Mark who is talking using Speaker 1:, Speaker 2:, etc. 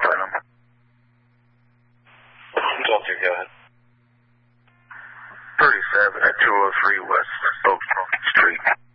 Speaker 1: Burnham.
Speaker 2: Delta, go ahead.
Speaker 1: 37 at 203 West Oak Street.